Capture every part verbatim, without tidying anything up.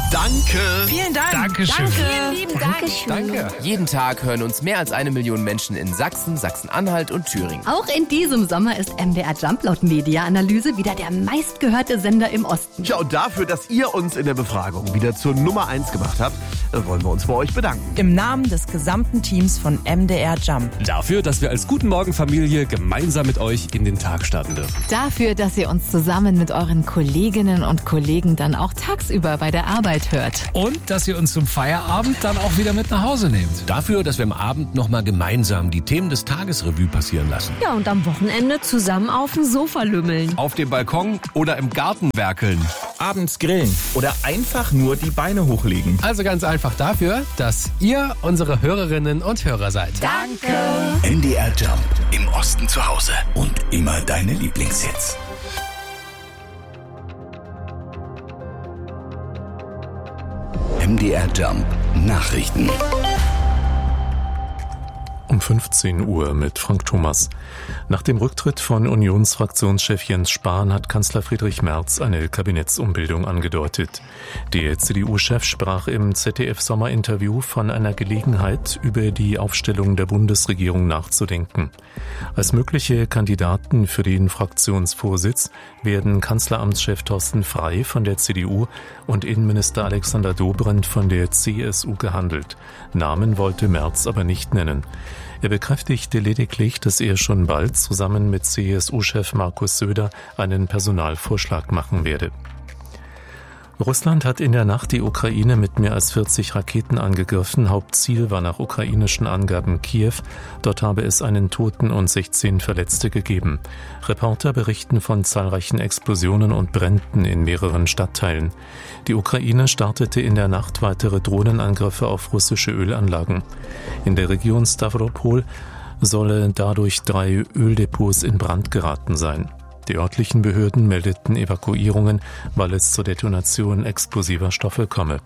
Danke. Vielen Dank. Dankeschön. Danke. Vielen lieben Dank. Danke. Jeden Tag hören uns mehr als eine Million Menschen in Sachsen, Sachsen-Anhalt und Thüringen. Auch in diesem Sommer ist M D R Jump laut Media-Analyse wieder der meistgehörte Sender im Osten. Ja, und dafür, dass ihr uns in der Befragung wieder zur Nummer eins gemacht habt, wollen wir uns bei euch bedanken. Im Namen des gesamten Teams von M D R Jump. Dafür, dass wir als Guten Morgen Familie gemeinsam mit euch in den Tag starten dürfen. Dafür, dass ihr uns zusammen mit euren Kolleginnen und Kollegen dann auch tagsüber bei der Arbeit hört. Und dass ihr uns zum Feierabend dann auch wieder mit nach Hause nehmt. Dafür, dass wir am Abend nochmal gemeinsam die Themen des Tages Revue passieren lassen. Ja, und am Wochenende zusammen auf dem Sofa lümmeln. Auf dem Balkon oder im Garten werkeln. Abends grillen oder einfach nur die Beine hochlegen. Also ganz einfach dafür, dass ihr unsere Hörerinnen und Hörer seid. Danke. M D R Jump. Im Osten zu Hause. Und immer deine Lieblingshits. M D R Jump Nachrichten. Um fünfzehn Uhr mit Frank Thomas. Nach dem Rücktritt von Unionsfraktionschef Jens Spahn hat Kanzler Friedrich Merz eine Kabinettsumbildung angedeutet. Der C D U-Chef sprach im Z D F-Sommerinterview von einer Gelegenheit, über die Aufstellung der Bundesregierung nachzudenken. Als mögliche Kandidaten für den Fraktionsvorsitz werden Kanzleramtschef Thorsten Frey von der C D U und Innenminister Alexander Dobrindt von der C S U gehandelt. Namen wollte Merz aber nicht nennen. Er bekräftigte lediglich, dass er schon bald zusammen mit C S U-Chef Markus Söder einen Personalvorschlag machen werde. Russland hat in der Nacht die Ukraine mit mehr als vierzig Raketen angegriffen. Hauptziel war nach ukrainischen Angaben Kiew. Dort habe es einen Toten und sechzehn Verletzte gegeben. Reporter berichten von zahlreichen Explosionen und Bränden in mehreren Stadtteilen. Die Ukraine startete in der Nacht weitere Drohnenangriffe auf russische Ölanlagen. In der Region Stavropol sollen dadurch drei Öldepots in Brand geraten sein. Die örtlichen Behörden meldeten Evakuierungen, weil es zur Detonation explosiver Stoffe komme.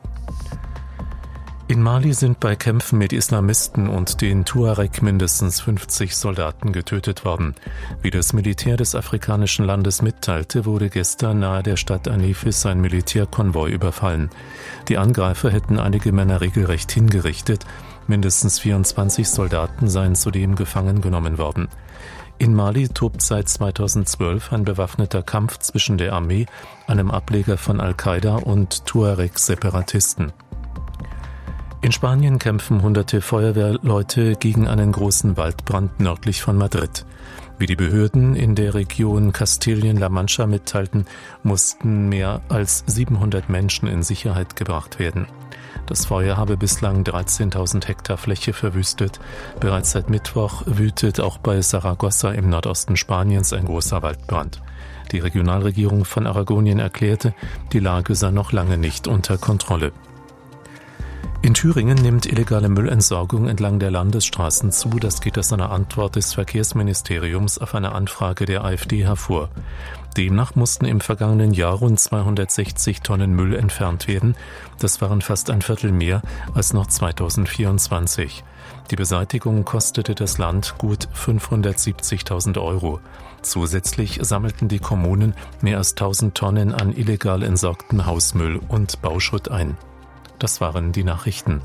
In Mali sind bei Kämpfen mit Islamisten und den Tuareg mindestens fünfzig Soldaten getötet worden. Wie das Militär des afrikanischen Landes mitteilte, wurde gestern nahe der Stadt Anefis ein Militärkonvoi überfallen. Die Angreifer hätten einige Männer regelrecht hingerichtet. Mindestens vierundzwanzig Soldaten seien zudem gefangen genommen worden. In Mali tobt seit zweitausendzwölf ein bewaffneter Kampf zwischen der Armee, einem Ableger von Al-Qaida und Tuareg-Separatisten. In Spanien kämpfen hunderte Feuerwehrleute gegen einen großen Waldbrand nördlich von Madrid. Wie die Behörden in der Region Kastilien-La Mancha mitteilten, mussten mehr als siebenhundert Menschen in Sicherheit gebracht werden. Das Feuer habe bislang dreizehntausend Hektar Fläche verwüstet. Bereits seit Mittwoch wütet auch bei Saragossa im Nordosten Spaniens ein großer Waldbrand. Die Regionalregierung von Aragonien erklärte, die Lage sei noch lange nicht unter Kontrolle. In Thüringen nimmt illegale Müllentsorgung entlang der Landesstraßen zu. Das geht aus einer Antwort des Verkehrsministeriums auf eine Anfrage der AfD hervor. Demnach mussten im vergangenen Jahr rund zweihundertsechzig Tonnen Müll entfernt werden. Das waren fast ein Viertel mehr als noch zweitausendvierundzwanzig. Die Beseitigung kostete das Land gut fünfhundertsiebzigtausend Euro. Zusätzlich sammelten die Kommunen mehr als tausend Tonnen an illegal entsorgten Hausmüll und Bauschutt ein. Das waren die Nachrichten.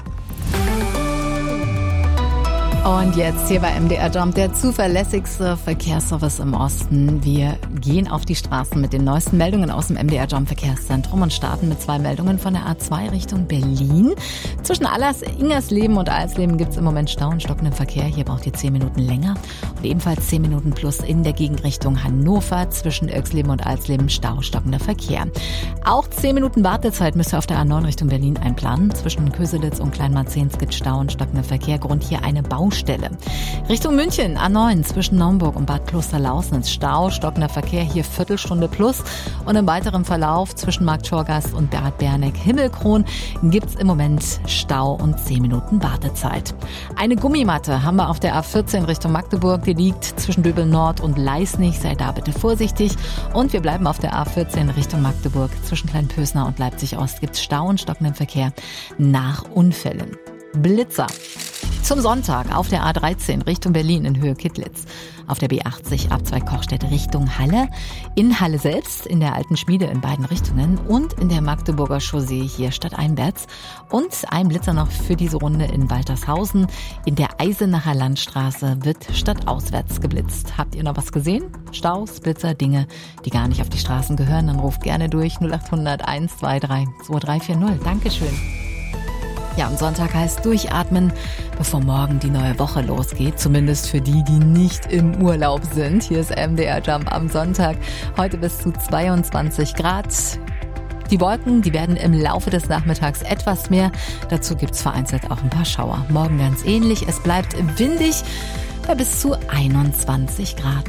Und jetzt hier bei M D R Jump, der zuverlässigste Verkehrsservice im Osten. Wir gehen auf die Straßen mit den neuesten Meldungen aus dem M D R Jump Verkehrszentrum und starten mit zwei Meldungen von der A zwei Richtung Berlin. Zwischen Allers, Ingersleben und Alsleben gibt es im Moment Stau und stockenden Verkehr. Hier braucht ihr zehn Minuten länger. Und ebenfalls zehn Minuten plus in der Gegenrichtung Hannover. Zwischen Irxleben und Alsleben Stau, stockender Verkehr. Auch zehn Minuten Wartezeit müsst ihr auf der A neun Richtung Berlin einplanen. Zwischen Köselitz und Kleinmarzehns gibt Stau und stockender Verkehr. Grund hier eine Baustelle. Richtung München, A neun zwischen Naumburg und Bad Klosterlausnitz Stau, stockender Verkehr hier Viertelstunde plus und im weiteren Verlauf zwischen Markt Schorgast und Bad Berneck Himmelkron gibt's im Moment Stau und zehn Minuten Wartezeit. Eine Gummimatte haben wir auf der A vierzehn Richtung Magdeburg, die liegt zwischen Döbel Nord und Leisnig, sei da bitte vorsichtig und wir bleiben auf der A vierzehn Richtung Magdeburg, zwischen Kleinpösner und Leipzig Ost gibt's Stau und stockenden Verkehr nach Unfällen. Blitzer. Zum Sonntag auf der A dreizehn Richtung Berlin in Höhe Kittlitz. Auf der B achtzig Abzweig Kochstedt Richtung Halle. In Halle selbst, in der Alten Schmiede in beiden Richtungen und in der Magdeburger Chaussee hier stadteinwärts. Und ein Blitzer noch für diese Runde in Waltershausen. In der Eisenacher Landstraße wird stadtauswärts geblitzt. Habt ihr noch was gesehen? Staus, Blitzer, Dinge, die gar nicht auf die Straßen gehören? Dann ruft gerne durch null acht hundert eins zwei drei zwei drei vier null. Dankeschön. Ja, am Sonntag heißt durchatmen, bevor morgen die neue Woche losgeht. Zumindest für die, die nicht im Urlaub sind. Hier ist M D R Jump am Sonntag. Heute bis zu zweiundzwanzig Grad. Die Wolken, die werden im Laufe des Nachmittags etwas mehr. Dazu gibt's vereinzelt auch ein paar Schauer. Morgen ganz ähnlich. Es bleibt windig bei bis zu einundzwanzig Grad.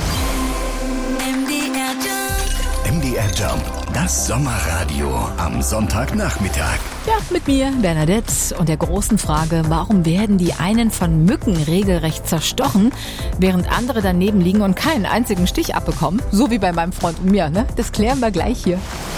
M D R Jump, das Sommerradio am Sonntagnachmittag. Ja, mit mir, Bernadette, und der großen Frage, warum werden die einen von Mücken regelrecht zerstochen, während andere daneben liegen und keinen einzigen Stich abbekommen? So wie bei meinem Freund und mir, ne? Das klären wir gleich hier.